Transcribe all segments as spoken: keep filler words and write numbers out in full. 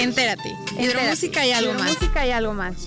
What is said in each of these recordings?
Entérate. Hidromúsica y algo más. Hidromúsica y algo más.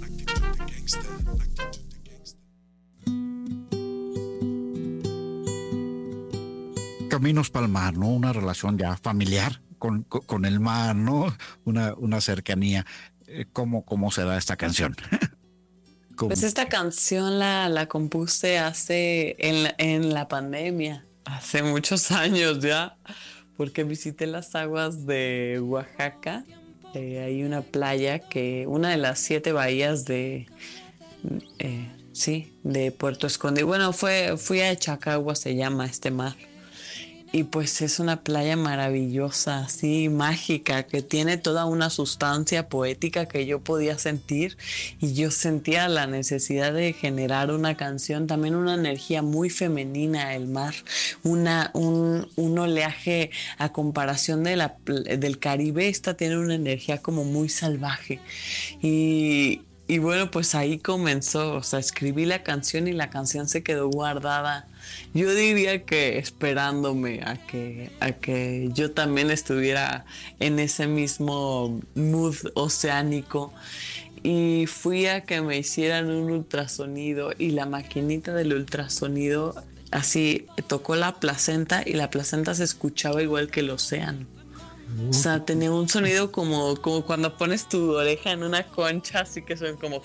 Caminos para el mar, ¿no? Una relación ya familiar con, con, con el mar, ¿no? Una, una cercanía. ¿Cómo, cómo se da esta canción? Pues esta canción la, la compuse hace en la, en la pandemia, hace muchos años ya, porque visité las aguas de Oaxaca. Eh, hay una playa que, una de las siete bahías de, eh, sí, de Puerto Escondido. Bueno, fue, fui a Chacagua, se llama este mar. Y pues es una playa maravillosa, así mágica, que tiene toda una sustancia poética que yo podía sentir, y yo sentía la necesidad de generar una canción, también una energía muy femenina el mar, una, un, un oleaje a comparación de la, del Caribe. Esta tiene una energía como muy salvaje. Y, y bueno, pues ahí comenzó, o sea, escribí la canción y la canción se quedó guardada. Yo diría que esperándome a que, a que yo también estuviera en ese mismo mood oceánico, y fui a que me hicieran un ultrasonido, y la maquinita del ultrasonido así tocó la placenta, y la placenta se escuchaba igual que el océano. O sea, tenía un sonido como, como cuando pones tu oreja en una concha, así que suena como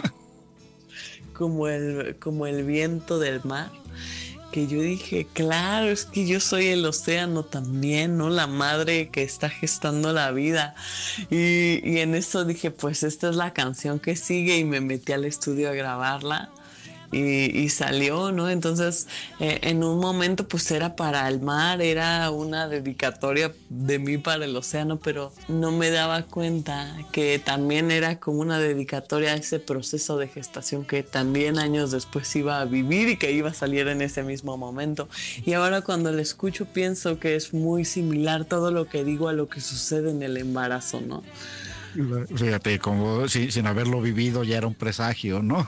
como el, como el viento del mar. Que yo dije, claro, es que yo soy el océano también, ¿no? La madre que está gestando la vida. Y, y en eso dije, pues esta es la canción que sigue, y me metí al estudio a grabarla. Y, y salió, ¿no? Entonces, eh, en un momento, pues era para el mar, era una dedicatoria de mí para el océano, pero no me daba cuenta que también era como una dedicatoria a ese proceso de gestación que también años después iba a vivir y que iba a salir en ese mismo momento. Y ahora cuando la escucho pienso que es muy similar todo lo que digo a lo que sucede en el embarazo, ¿no? Fíjate, como si, sin haberlo vivido ya era un presagio, ¿no?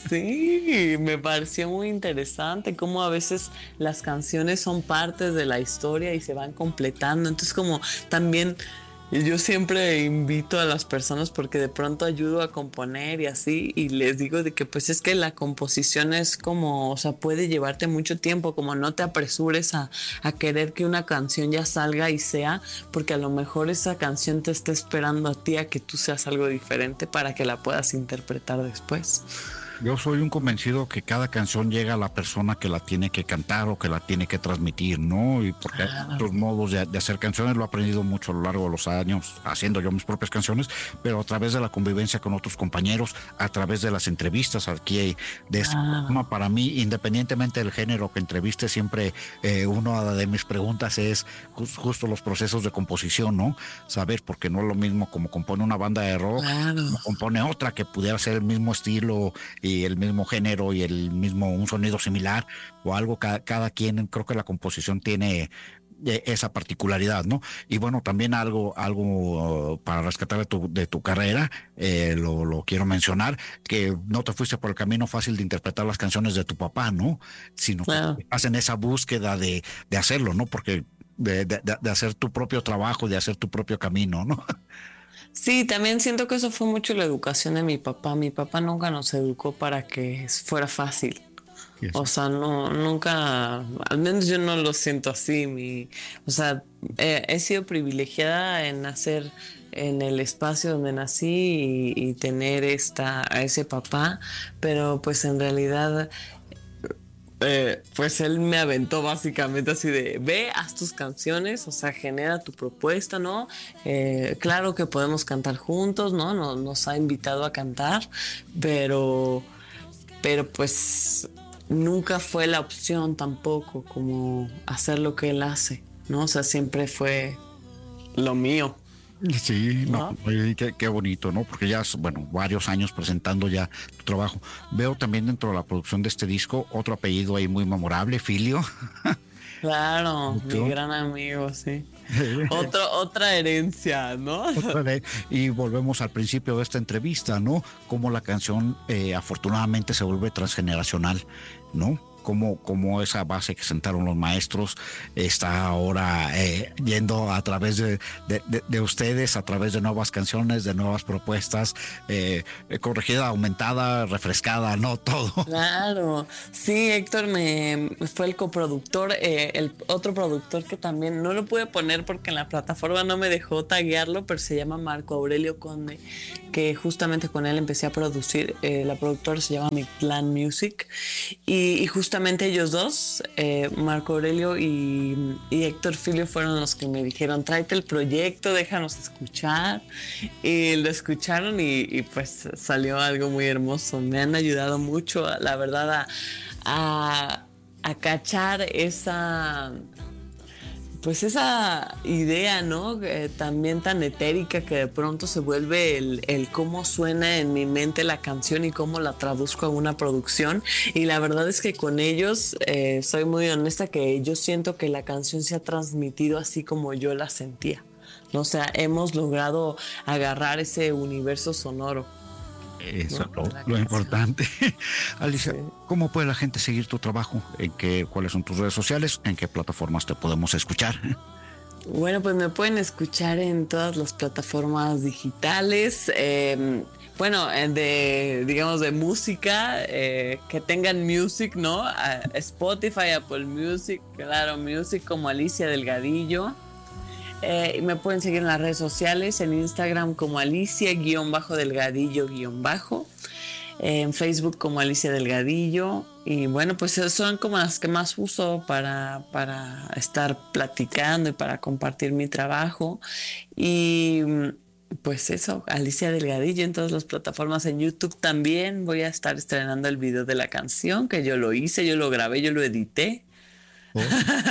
Sí, me pareció muy interesante cómo a veces las canciones son partes de la historia y se van completando. Entonces, como también yo siempre invito a las personas, porque de pronto ayudo a componer y así, y les digo de que pues es que la composición es como, o sea, puede llevarte mucho tiempo, como no te apresures a, a querer que una canción ya salga y sea, porque a lo mejor esa canción te está esperando a ti a que tú seas algo diferente para que la puedas interpretar después. Yo soy un convencido que cada canción llega a la persona que la tiene que cantar o que la tiene que transmitir, ¿no? Y porque hay otros modos de, de hacer canciones, lo he aprendido mucho a lo largo de los años, haciendo yo mis propias canciones, pero a través de la convivencia con otros compañeros, a través de las entrevistas aquí de este Ah. programa. Para mí, independientemente del género que entreviste, siempre eh, una de mis preguntas es just, justo los procesos de composición, ¿no? Saber, porque no es lo mismo como compone una banda de rock, Claro. como compone otra que pudiera ser el mismo estilo y el mismo género y el mismo, un sonido similar o algo. Cada, cada quien, creo que la composición tiene esa particularidad, ¿no? Y bueno, también algo, algo uh, para rescatar de tu, de tu carrera, eh, lo, lo quiero mencionar, que no te fuiste por el camino fácil de interpretar las canciones de tu papá, ¿no? Sino Claro. que estás en esa búsqueda de, de hacerlo, ¿no? Porque de, de, de hacer tu propio trabajo, de hacer tu propio camino, ¿no? Sí, también siento que eso fue mucho la educación de mi papá. Mi papá nunca nos educó para que fuera fácil. O sea, no, nunca, al menos yo no lo siento así. Mi, o sea, eh, he sido privilegiada en nacer en el espacio donde nací y, y tener esta, a ese papá, pero pues en realidad... Eh, pues él me aventó básicamente así de, ve, haz tus canciones, o sea, genera tu propuesta, ¿no? Eh, claro que podemos cantar juntos, ¿no? Nos, nos ha invitado a cantar, pero, pero pues nunca fue la opción tampoco como hacer lo que él hace, ¿no? O sea, siempre fue lo mío. Sí, no, ¿No? oye, qué, qué bonito, ¿no? Porque ya, bueno, varios años presentando ya tu trabajo. Veo también dentro de la producción de este disco otro apellido ahí muy memorable, Filio. Claro, ¿Tú? mi gran amigo, sí. Otro, otra herencia, ¿no? Otra vez. Y volvemos al principio de esta entrevista, ¿no? Cómo la canción eh, afortunadamente se vuelve transgeneracional, ¿no? cómo, cómo esa base que sentaron los maestros está ahora eh, yendo a través de, de, de, de ustedes, a través de nuevas canciones, de nuevas propuestas, eh, corregida, aumentada, refrescada, no todo. Claro, sí, Héctor me fue el coproductor, eh, el otro productor que también no lo pude poner porque en la plataforma no me dejó taguearlo, pero se llama Marco Aurelio Conde, que justamente con él empecé a producir. Eh, la productora se llama Mictlán Music y, y justamente ellos dos, eh, Marco Aurelio y, y Héctor Filio, fueron los que me dijeron: tráete el proyecto, déjanos escuchar. Y lo escucharon y, y pues salió algo muy hermoso. Me han ayudado mucho, la verdad, a, a, a cachar esa... pues esa idea, ¿no? Eh, también tan etérica que de pronto se vuelve el, el cómo suena en mi mente la canción y cómo la traduzco a una producción. Y la verdad es que con ellos, eh, soy muy honesta, que yo siento que la canción se ha transmitido así como yo la sentía, ¿no? O sea, hemos logrado agarrar ese universo sonoro. Eso es ¿no? lo, lo importante. Alicia, sí. ¿Cómo puede la gente seguir tu trabajo? ¿En qué, ¿Cuáles son tus redes sociales? ¿En qué plataformas te podemos escuchar? Bueno, pues me pueden escuchar en todas las plataformas digitales. Eh, bueno, de, digamos, de música, eh, que tengan music, ¿no? Spotify, Apple Music, Claro Music, como Alicia Delgadillo. Eh, me pueden seguir en las redes sociales, en Instagram como Alicia-Delgadillo-Bajo, eh, en Facebook como Alicia Delgadillo. Y bueno, pues son como las que más uso para, para estar platicando y para compartir mi trabajo. Y pues eso, Alicia Delgadillo en todas las plataformas. En YouTube también voy a estar estrenando el video de la canción, que yo lo hice, yo lo grabé, yo lo edité. Oh.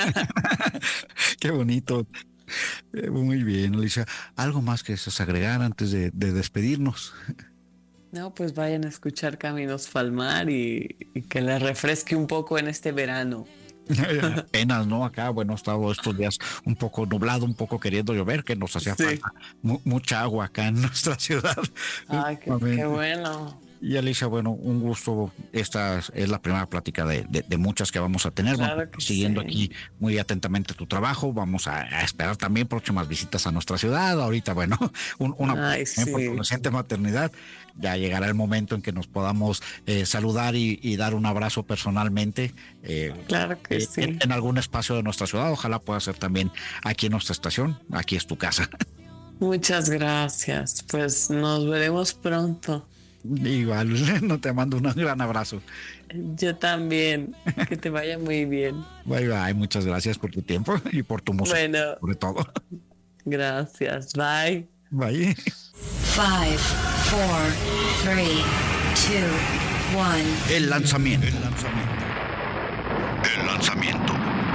Qué bonito. Muy bien, Alicia. ¿Algo más que desees agregar antes de, de despedirnos? No, pues vayan a escuchar Caminos Falmar y, y que les refresque un poco en este verano. Apenas, ¿no? Acá, bueno, ha estado estos días un poco nublado, un poco queriendo llover, que nos hacía sí. falta mu- mucha agua acá en nuestra ciudad. Ay, qué, qué bueno. Y Alicia, bueno, un gusto. Esta es la primera plática de, de, de muchas que vamos a tener. Claro vamos que siguiendo sí. aquí muy atentamente tu trabajo. Vamos a, a esperar también próximas visitas a nuestra ciudad. Ahorita, bueno, un, una Ay, sí. por tu reciente maternidad. Ya llegará el momento en que nos podamos eh, saludar y, y dar un abrazo personalmente. Eh, claro que eh, sí. En, en algún espacio de nuestra ciudad. Ojalá pueda ser también aquí en nuestra estación. Aquí es tu casa. Muchas gracias. Pues nos veremos pronto. Igual, no te mando un gran abrazo. Yo también. Que te vaya muy bien. Bye bye, muchas gracias por tu tiempo y por tu música. Bueno, sobre todo. Gracias. Bye. Bye. Five, four, three, two, one. El lanzamiento. El lanzamiento. El lanzamiento.